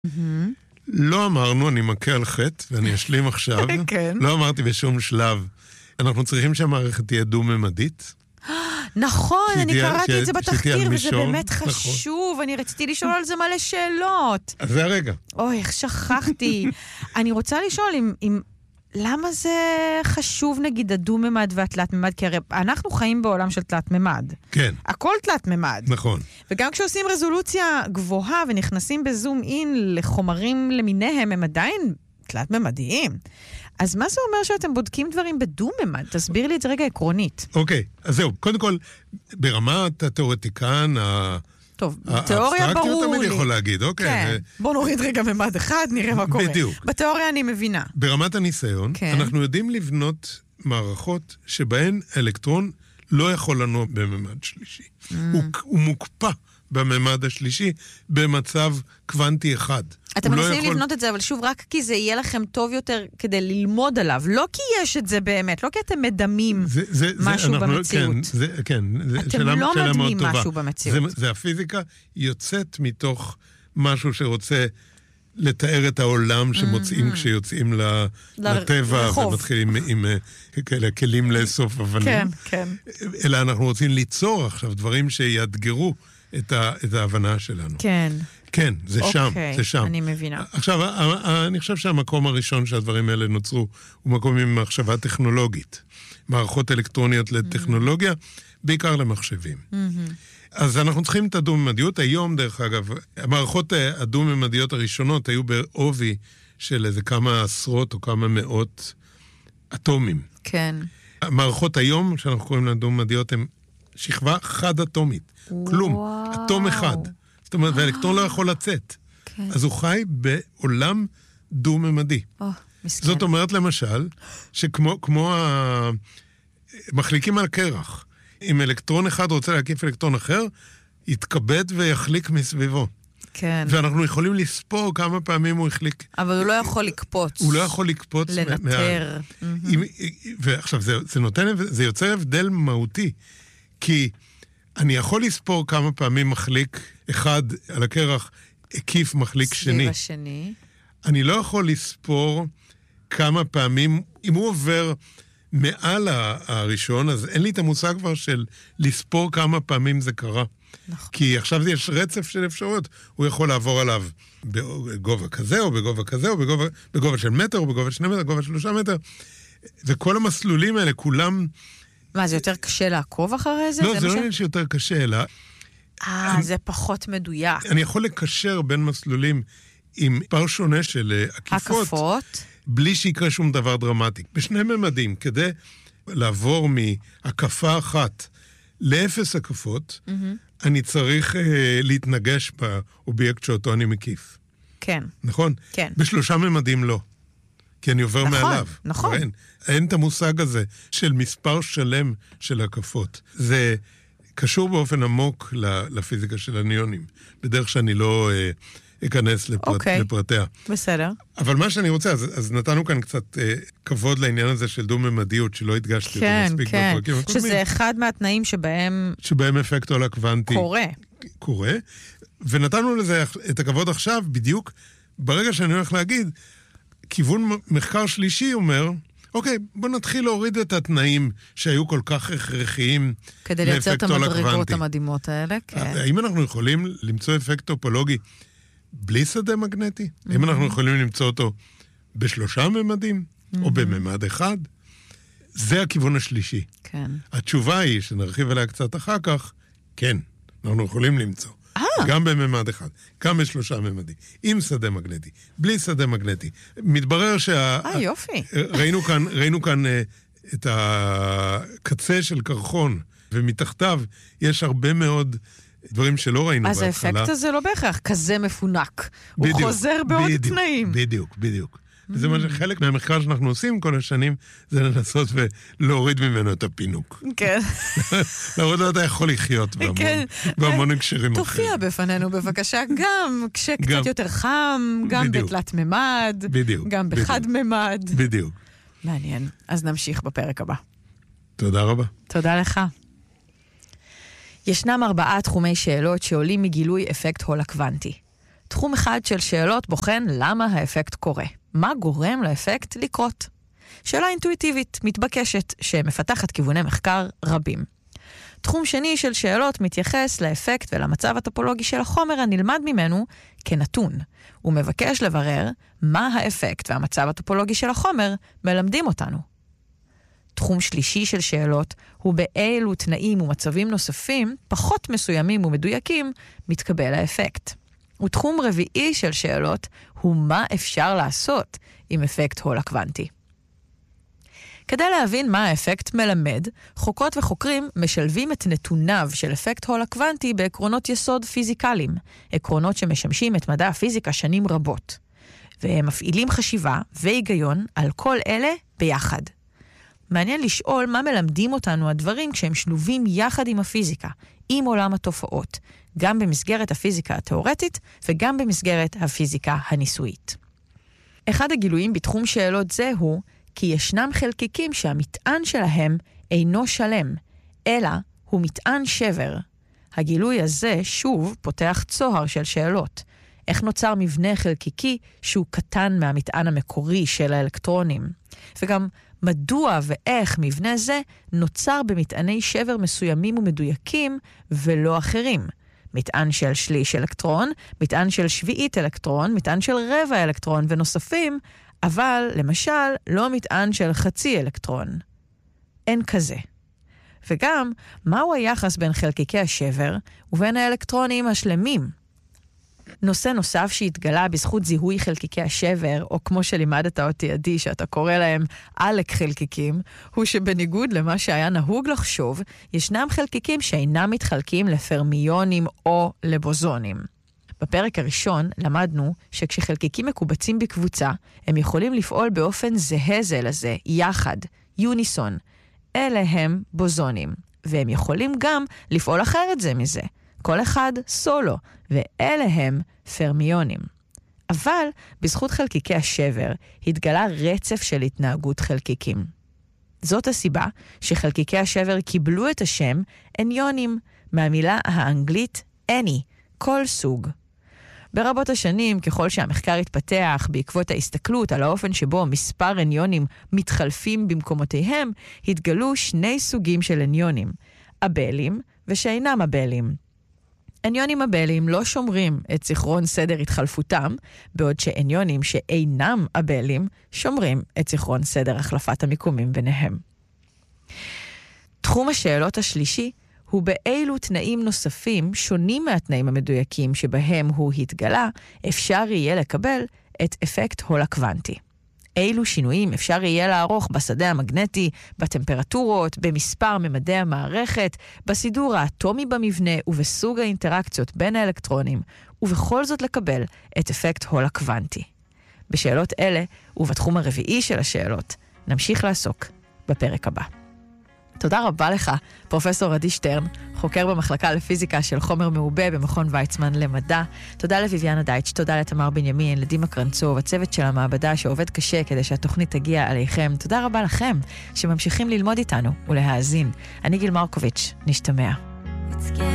לא אמרנו, אני מכה על חטא, ואני אשלים עכשיו. כן. לא אמרתי בשום שלב. אנחנו צריכים שהמערכת תהיה דו-ממדית. נכון, אני קראתי את זה בתחקיר, וזה באמת נכון. חשוב. אני רציתי לשאול על זה מלא שאלות. אז זה הרגע. אוי, איך שכחתי. אני רוצה לשאול למה זה חשוב נגיד הדו-ממד והתלת-ממד? כי הרי אנחנו חיים בעולם של תלת-ממד. כן. הכל תלת-ממד. נכון. וגם כשעושים רזולוציה גבוהה ונכנסים בזום אין לחומרים למיניהם, הם עדיין תלת-ממדיים. אז מה זה אומר שאתם בודקים דברים בדו-ממד? תסביר לי את זה רגע עקרונית. אוקיי, אז זהו. קודם כל, ברמת התיאורטיקן, טוב, בתיאוריה ברור לי. הוא תמיד יכול להגיד, אוקיי. כן, בוא נוריד רגע ממד אחד, נראה מה קורה. בדיוק. בתיאוריה אני מבינה. ברמת הניסיון, אנחנו יודעים לבנות מערכות שבהן אלקטרון לא יכול לנוע בממד שלישי. הוא מוקפא בממד השלישי במצב קוונטי אחד. אתם מנסים לבנות את זה, אבל שוב, רק כי זה יהיה לכם טוב יותר כדי ללמוד עליו. לא כי יש את זה באמת, לא כי אתם מדמים משהו במציאות. כן, אתם לא מדמים משהו במציאות. זה הפיזיקה יוצאת מתוך משהו שרוצה לתאר את העולם שמוצאים כשיוצאים לטבע ומתחילים עם כלים לאסוף אבנים. כן, כן. אלא אנחנו רוצים ליצור עכשיו דברים שיאתגרו את ההבנה שלנו. כן. כן, זה שם, זה שם. אני מבינה. עכשיו, אני חושב שהמקום הראשון שהדברים האלה נוצרו הוא מקום עם מחשבה טכנולוגית. מערכות אלקטרוניות לטכנולוגיה, בעיקר למחשבים. אז אנחנו צריכים את הדו-ממדיות. היום, דרך אגב, המערכות הדו-ממדיות הראשונות היו בעובי של איזה כמה עשרות או כמה מאות אטומים. כן. המערכות היום, שאנחנו קוראים להן דו-ממדיות, הן שכבה חד-אטומית. כלום. אטום אחד. זאת אומרת, והאלקטרון לא יכול לצאת. כן. אז הוא חי בעולם דו-ממדי. מסכן. זאת אומרת, למשל, שכמו מחליקים על קרח. אם אלקטרון אחד רוצה להקיף אלקטרון אחר, יתכבד ויחליק מסביבו. כן. ואנחנו יכולים לספור כמה פעמים הוא החליק. אבל הוא לא יכול לקפוץ. הוא לא יכול לקפוץ. לנטר. ועכשיו, זה יוצר הבדל מהותי. כי אני יכול לספור כמה פעמים מחליק אחד על הקרח, הקיף מחליק שני. סביב השני. אני לא יכול לספור כמה פעמים, אם הוא עובר מעל הראשון, אז אין לי את המושג כבר של לספור כמה פעמים זה קרה. נכון. כי עכשיו יש רצף של אפשרויות. הוא יכול לעבור עליו בגובה כזה, או בגובה כזה, או בגובה של מטר, או בגובה 2 מטר, בגובה 3 מטר. וכל המסלולים האלה, כולם... מה, זה יותר קשה לעקוב אחרי זה? לא, זה לא עניין שיותר קשה, אלא... זה פחות מדויק. אני יכול לקשר בין מסלולים עם פער שונה של עקיפות, בלי שיקרה שום דבר דרמטי. בשני ממדים, כדי לעבור מהקפה אחת לאפס הקפות, אני צריך להתנגש באובייקט שאותו אני מקיף. כן. נכון? כן. בשלושה ממדים לא. כי אני עובר מעליו. נכון. אין את המושג הזה של מספר שלם של הקפות. זה קשור באופן עמוק לפיזיקה של הניונים, בדרך שאני לא אכנס לפרטיה. בסדר. אבל מה שאני רוצה, אז נתנו כאן קצת כבוד לעניין הזה של דו-ממדיות, שלא הדגשתי אותו מספיק בפרקים הקודמים. שזה אחד מהתנאים שבהם אפקט עולה קוונטי קורה. ונתנו לזה את הכבוד עכשיו, בדיוק ברגע שאני הולך להגיד, כיוון מחקר שלישי אומר, אוקיי, בוא נתחיל להוריד את התנאים שהיו כל כך הכרחיים כדי לייצר את המדרגות המדהימות האלה, כן. האם אנחנו יכולים למצוא אפקט טופולוגי בלי שדה מגנטי? האם אנחנו יכולים למצוא אותו בשלושה ממדים? או בממד אחד? זה הכיוון השלישי. כן. התשובה היא, שנרחיב עליה קצת אחר כך, כן, אנחנו יכולים למצוא. גם בממד אחד, גם בשלושה ממדים, עם שדה מגנטי, בלי שדה מגנטי. מתברר יופי. ראינו כאן את הקצה של קרחון, ומתחתיו יש הרבה מאוד דברים שלא ראינו בהתחלה. אז האפקט הזה לא בהכרח כזה מפונק. הוא חוזר בעוד תנאים. בדיוק. וזה מה שחלק מהמחקר שאנחנו עושים כל השנים, זה לנסות ולהוריד ממנו את הפינוק. כן. להוריד לו אתה יכול לחיות בהמון הקשרים אחרים. תופיע בפנינו בבקשה גם כשקצת יותר חם, גם בתלת ממד, גם בחד ממד. בדיוק. מעניין. אז נמשיך בפרק הבא. תודה רבה. תודה לך. ישנם 4 תחומי שאלות שעולים מגילוי אפקט הול הקוונטי. תחום אחד של שאלות בוחן למה האפקט קורה. מה גורם לאפקט לקרות? שאלה אינטואיטיבית, מתבקשת, שמפתחת כיווני מחקר רבים. תחום שני של שאלות מתייחס לאפקט ולמצב הטופולוגי של החומר הנלמד ממנו כנתון. הוא מבקש לברר מה האפקט והמצב הטופולוגי של החומר מלמדים אותנו. תחום שלישי של שאלות הוא באילו תנאים ומצבים נוספים, פחות מסוימים ומדויקים, מתקבל האפקט. ותחום רביעי של שאלות הוא מה אפשר לעשות עם אפקט הול הקוונטי. כדי להבין מה האפקט מלמד, חוקרות וחוקרים משלבים את נתוניו של אפקט הול הקוונטי בעקרונות יסוד פיזיקליים, עקרונות שמשמשים את מדע הפיזיקה שנים רבות. והם מפעילים חשיבה והיגיון על כל אלה ביחד. מעניין לשאול מה מלמדים אותנו הדברים כשהם שלובים יחד עם הפיזיקה, עם עולם התופעות, גם במסגרת הפיזיקה התיאורטית וגם במסגרת הפיזיקה הניסויית. אחד הגילויים בתחום שאלות זה הוא כי ישנם חלקיקים שהמטען שלהם אינו שלם, אלא הוא מטען שבר. הגילוי הזה שוב פותח צוהר של שאלות. איך נוצר מבנה חלקיקי שהוא קטן מהמטען המקורי של האלקטרונים? וגם מדוע ואיך מבנה זה נוצר במטעני שבר מסוימים ומדויקים ולא אחרים? מטען של שליש אלקטרון, מטען של שביעית אלקטרון, מטען של רבע אלקטרון ונוספים, אבל למשל לא מטען של חצי אלקטרון. אין כזה. וגם, מהו היחס בין חלקיקי השבר ובין האלקטרונים השלמים? נושא נוסף שהתגלה בזכות זיהוי חלקיקי השבר, או כמו שלימדת אותי עדי, שאתה קורא להם עלק חלקיקים, הוא שבניגוד למה שהיה נהוג לחשוב, ישנם חלקיקים שאינם מתחלקים לפרמיונים או לבוזונים. בפרק הראשון למדנו שכשחלקיקים מקובצים בקבוצה, הם יכולים לפעול באופן זהה זה לזה, יחד, יוניסון. אלה הם בוזונים, והם יכולים גם לפעול אחרת זה מזה. כל אחד סולו, ואלה הם פרמיונים. אבל בזכות חלקיקי השבר התגלה רצף של התנהגות חלקיקים. זאת הסיבה שחלקיקי השבר קיבלו את השם אניונים, מהמילה האנגלית any, כל סוג. ברבות השנים, ככל שהמחקר התפתח בעקבות ההסתכלות על האופן שבו מספר אניונים מתחלפים במקומותיהם, התגלו שני סוגים של אניונים, אבלים ושאינם אבלים. אניונים אבלים לא שומרים את זיכרון סדר התחלפותם, בעוד שאניונים שאינם אבלים שומרים את זיכרון סדר החלפת המיקומים ביניהם. תחום השאלות השלישי הוא באילו תנאים נוספים שונים מהתנאים המדויקים שבהם הוא התגלה, אפשר יהיה לקבל את אפקט הול הקוונטי. אילו שינויים אפשר יהיה לערוך בשדה המגנטי, בטמפרטורות, במספר ממדי המערכת, בסידור האטומי במבנה ובסוג האינטראקציות בין האלקטרונים, ובכל זאת לקבל את אפקט הול הקוונטי. בשאלות אלה, ובתחום הרביעי של השאלות, נמשיך לעסוק בפרק הבא. תודה רבה לך, פרופסור עדי שטרן, חוקר במחלקה לפיזיקה של חומר מעובה במכון ויצמן למדע. תודה לויביאנה דייטש, תודה לתמר בנימין, לדימה קרנצוב, הצוות של המעבדה שעובד קשה כדי שהתוכנית תגיע עליכם. תודה רבה לכם שממשיכים ללמוד איתנו ולהאזין. אני גיל מרקוביץ', נשתמע.